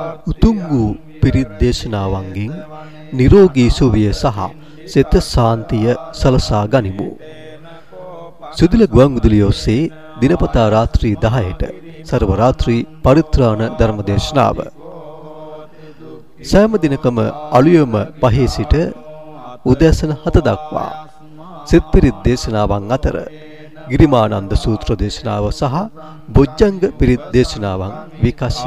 උතුම් වූ පිරිත් දේශනාවන්ගෙන් නිරෝගී සුවය සහ සිත සාන්තිය සලසා ගනිමු. සුදුල ගුවන් විදුලිය ඔස්සේ දිනපතා රාත්‍රී 10ට සර්ව රාත්‍රී පරිත්‍රාණ ධර්ම දේශනාව. සෑම දිනකම අලුයම 5 සිට උදෑසන 7 දක්වා සිත් පිරිත් දේශනාවන් අතර ගිරිමානන්ද සූත්‍ර දේශනාව සහ බොජ්ජංග පිරිත් දේශනාවන් විකාශය